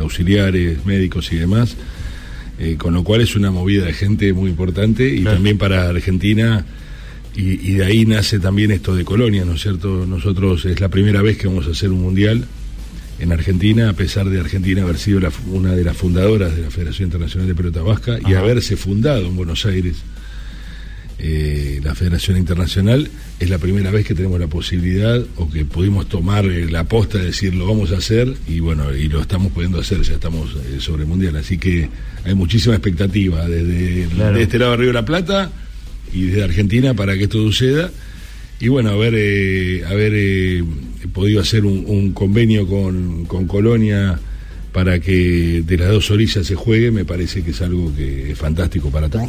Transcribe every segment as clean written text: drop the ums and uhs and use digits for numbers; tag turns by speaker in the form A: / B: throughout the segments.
A: auxiliares, médicos y demás, con lo cual es una movida de gente muy importante y claro, también para Argentina, y de ahí nace también esto de Colonia, ¿no es cierto? Nosotros es la primera vez que vamos a hacer un mundial en Argentina, a pesar de Argentina haber sido una de las fundadoras de la Federación Internacional de Pelota Vasca y haberse fundado en Buenos Aires la Federación Internacional. Es la primera vez que tenemos la posibilidad o que pudimos tomar la posta de decir lo vamos a hacer y bueno, y lo estamos pudiendo hacer, ya estamos sobre el mundial, así que hay muchísima expectativa desde de este lado de Río de la Plata y desde Argentina para que esto suceda. Y bueno, haber podido hacer un convenio con Colonia para que de las dos orillas se juegue, me parece que es algo que es fantástico para todos.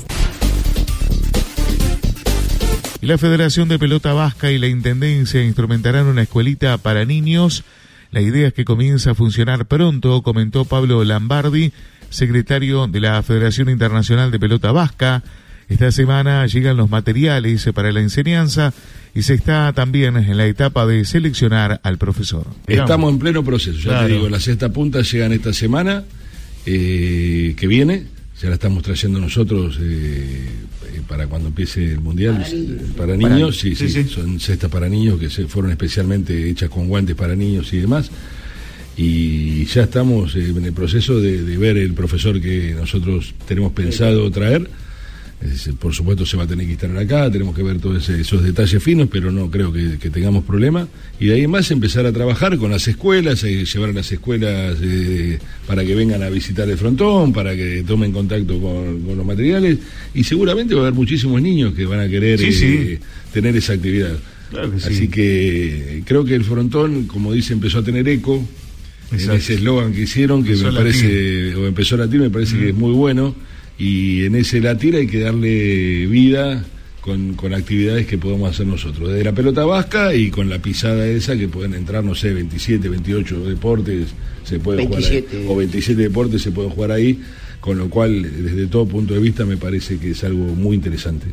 B: La Federación de Pelota Vasca y la Intendencia instrumentarán una escuelita para niños. La idea es que comience a funcionar pronto, comentó Pablo Lambardi, secretario de la Federación Internacional de Pelota Vasca. Esta semana llegan los materiales para la enseñanza y se está también en la etapa de seleccionar al profesor.
A: Estamos en pleno proceso, ya te digo, las sexta puntas llegan esta semana que viene, ya la estamos trayendo nosotros para cuando empiece el mundial, para niños, sí, son cestas para niños que fueron especialmente hechas con guantes para niños y demás. Y ya estamos en el proceso de ver el profesor que nosotros tenemos pensado traer. Por supuesto se va a tener que instalar acá, tenemos que ver todos esos detalles finos, pero no creo que tengamos problema. Y de ahí en más empezar a trabajar con las escuelas, llevar a las escuelas para que vengan a visitar el frontón, para que tomen contacto con los materiales, y seguramente va a haber muchísimos niños que van a querer tener esa actividad. Claro que así que creo que el frontón, como dice, empezó a tener eco. En ese eslogan que hicieron, que me parece, o empezó a latir, me parece que es muy bueno. Y en ese latir hay que darle vida con actividades que podemos hacer nosotros, desde la pelota vasca y con la pisada esa que pueden entrar, no sé, 27, 28 deportes se puede 27. Jugar ahí, o 27 deportes se pueden jugar ahí, con lo cual desde todo punto de vista me parece que es algo muy interesante.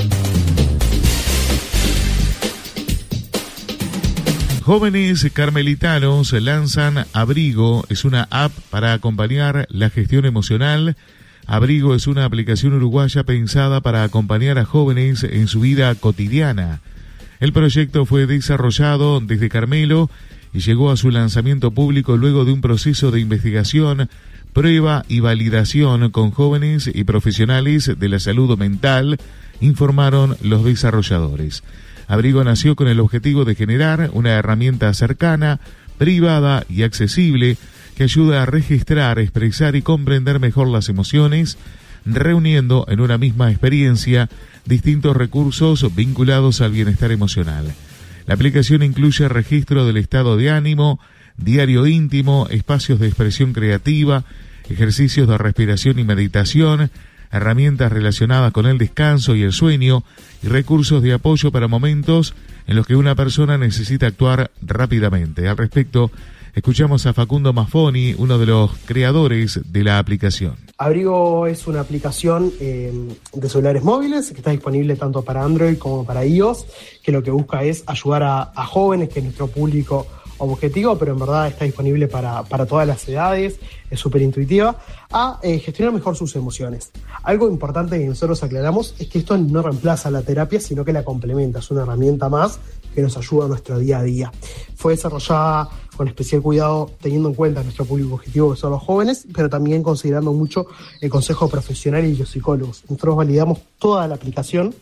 B: Jóvenes carmelitanos lanzan Abrigo, es una app para acompañar la gestión emocional. Abrigo es una aplicación uruguaya pensada para acompañar a jóvenes en su vida cotidiana. El proyecto fue desarrollado desde Carmelo y llegó a su lanzamiento público luego de un proceso de investigación, prueba y validación con jóvenes y profesionales de la salud mental, informaron los desarrolladores. Abrigo nació con el objetivo de generar una herramienta cercana, privada y accesible que ayuda a registrar, expresar y comprender mejor las emociones, reuniendo en una misma experiencia distintos recursos vinculados al bienestar emocional. La aplicación incluye registro del estado de ánimo, diario íntimo, espacios de expresión creativa, ejercicios de respiración y meditación, herramientas relacionadas con el descanso y el sueño y recursos de apoyo para momentos en los que una persona necesita actuar rápidamente. Al respecto, escuchamos a Facundo Maffoni, uno de los creadores de la aplicación.
C: Abrigo es una aplicación de celulares móviles que está disponible tanto para Android como para iOS, que lo que busca es ayudar a jóvenes, que es nuestro público objetivo, pero en verdad está disponible para todas las edades, es súper intuitiva, a gestionar mejor sus emociones. Algo importante que nosotros aclaramos es que esto no reemplaza la terapia, sino que la complementa, es una herramienta más que nos ayuda a nuestro día a día. Fue desarrollada con especial cuidado teniendo en cuenta nuestro público objetivo, que son los jóvenes, pero también considerando mucho el consejo profesional y los psicólogos. Nosotros validamos toda la aplicación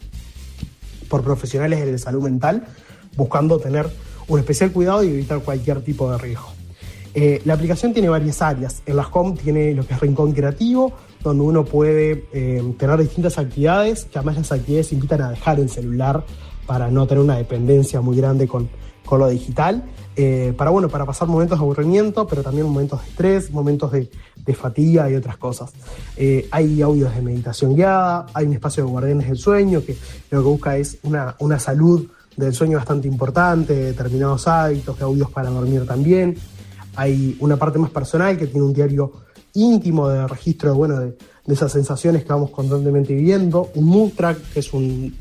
C: por profesionales de salud mental, buscando tener un especial cuidado y evitar cualquier tipo de riesgo. La aplicación tiene varias áreas. En la home tiene lo que es rincón creativo, donde uno puede tener distintas actividades, que además las actividades invitan a dejar el celular para no tener una dependencia muy grande con lo digital, para pasar momentos de aburrimiento, pero también momentos de estrés, momentos de fatiga y otras cosas. Hay audios de meditación guiada, hay un espacio de guardianes del sueño, que lo que busca es una salud del sueño bastante importante, determinados hábitos, de audios para dormir también. Hay una parte más personal que tiene un diario íntimo de registro de esas sensaciones que vamos constantemente viviendo. Un mood track, que es un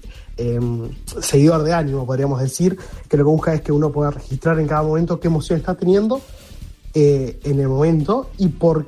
C: seguidor de ánimo, podríamos decir, que lo que busca es que uno pueda registrar en cada momento qué emoción está teniendo en el momento y por